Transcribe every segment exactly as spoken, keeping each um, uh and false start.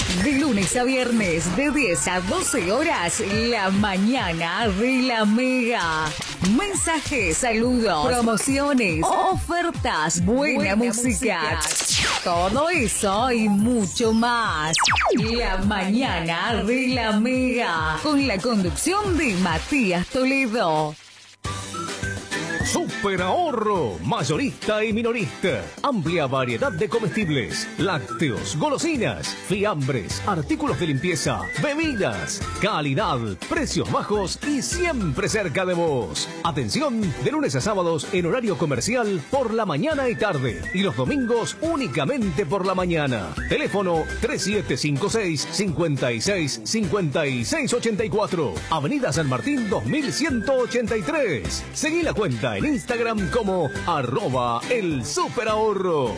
De lunes a viernes, de diez a doce horas, la mañana de la Mega. Mensajes, saludos, promociones, ofertas, buena, buena música. música. Todo eso y mucho más. La mañana de la Mega. Con la conducción de Matías Toledo. Super ahorro, mayorista y minorista. Amplia variedad de comestibles, lácteos, golosinas, fiambres, artículos de limpieza, bebidas, calidad, precios bajos y siempre cerca de vos. Atención, de lunes a sábados en horario comercial por la mañana y tarde. Y los domingos únicamente por la mañana. Teléfono tres siete cinco seis, cinco seis, cinco seis ocho cuatro. Avenida San Martín dos mil ciento ochenta y tres. Seguí la cuenta en Instagram como arroba el superahorro.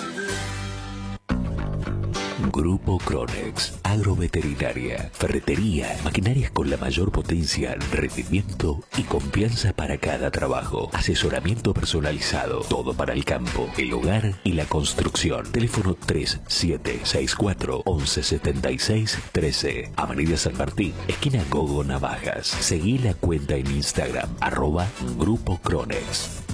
Grupo Cronex, agroveterinaria, ferretería, maquinarias con la mayor potencia, rendimiento y confianza para cada trabajo. Asesoramiento personalizado, todo para el campo, el hogar y la construcción. Teléfono tres siete seis cuatro, once setenta y seis, trece. Avenida San Martín, esquina Gogo Navajas. Seguí la cuenta en Instagram, arroba Grupo Cronex.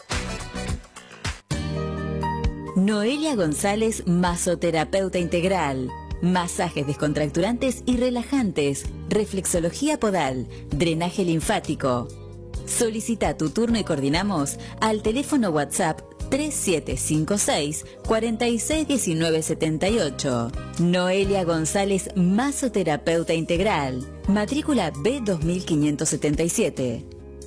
Noelia González, masoterapeuta integral. Masajes descontracturantes y relajantes, reflexología podal, drenaje linfático. Solicita tu turno y coordinamos al teléfono WhatsApp tres siete cinco seis, cuatro seis uno nueve siete ocho. Noelia González, masoterapeuta integral. Matrícula B dos mil quinientos setenta y siete.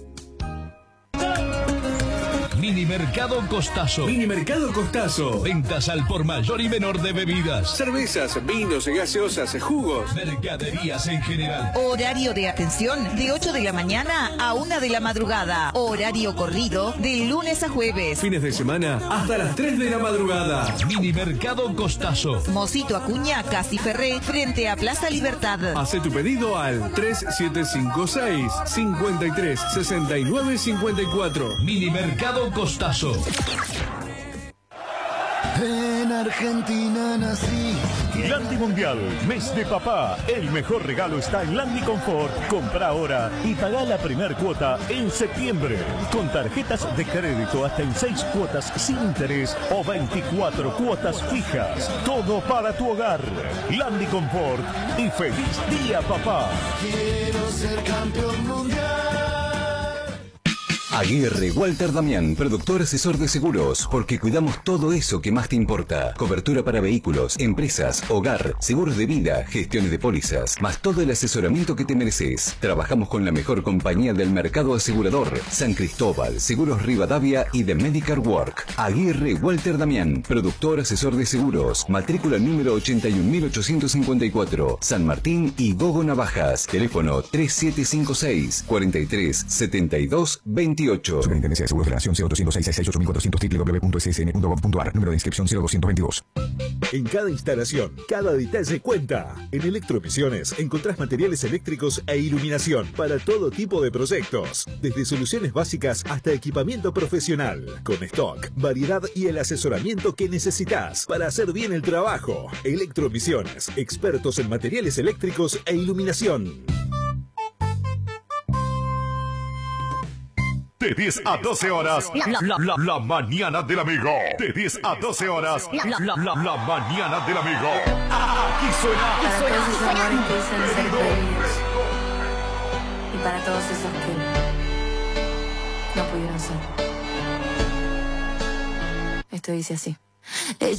Minimercado Costazo. Minimercado Costazo. Ventas al por mayor y menor de bebidas. Cervezas, vinos, gaseosas, jugos. Mercaderías en general. Horario de atención de ocho de la mañana a una de la madrugada. Horario corrido de lunes a jueves. Fines de semana hasta las tres de la madrugada. Minimercado Costazo. Mosito Acuña, Casi Ferré, frente a Plaza Libertad. Hace tu pedido al tres siete cinco seis, cinco tres, seis nueve cinco cuatro. Minimercado Costazo. En Argentina nací. Landi Mundial, mes de papá. El mejor regalo está en Landi Confort. Compra ahora y paga la primer cuota en septiembre. Con tarjetas de crédito hasta en seis cuotas sin interés o veinticuatro cuotas fijas. Todo para tu hogar. Landi Confort y feliz día, papá. Quiero ser campeón mundial. Aguirre Walter Damián, productor asesor de seguros, porque cuidamos todo eso que más te importa. Cobertura para vehículos, empresas, hogar, seguros de vida, gestiones de pólizas, más todo el asesoramiento que te mereces. Trabajamos con la mejor compañía del mercado asegurador, San Cristóbal, Seguros Rivadavia y The Medical Work. Aguirre Walter Damián, productor asesor de seguros, matrícula número ochenta y un mil ochocientos cincuenta y cuatro, San Martín y Gogo Navajas. Teléfono tres siete cinco seis, cuatro tres, setenta y dos, veintiocho. Superintendencia de Seguros de la Nación cero doscientos seis, sesenta y ocho mil cuatrocientos, w w w punto s s n punto gov punto a r. Número de inscripción cero doscientos veintidós. En cada instalación, cada detalle cuenta. En Electroemisiones encontrás materiales eléctricos e iluminación para todo tipo de proyectos. Desde soluciones básicas hasta equipamiento profesional. Con stock, variedad y el asesoramiento que necesitas para hacer bien el trabajo. Electroemisiones, expertos en materiales eléctricos e iluminación. De diez a doce horas, la, la, la, la mañana del amigo. De diez a doce horas, la, la, la, la mañana del amigo. Aquí suena. Para todos esos amores que dicen ser queridos. Y para todos esos que no pudieron ser. Esto dice así.